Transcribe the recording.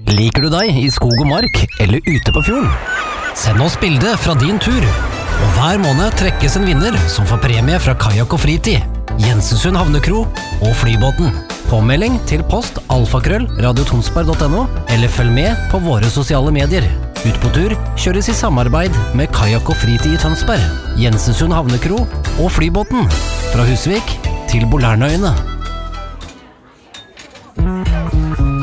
Liker du deg i skog og mark eller ute på fjorden? Send oss bilde fra din tur. Og hver måned trekkes en vinner som får premie fra Kajak og Fritid, Jensensund Havnekro og Flybåten. Påmelding til post alfakrøll.radiotonsberg.no eller følg med på våre sosiale medier. Ut på tur kjøres i samarbeid med Kajak og Fritid i Tønsberg, Jensensund Havnekro og Flybåten. Fra Husvik til Bolærnøyene.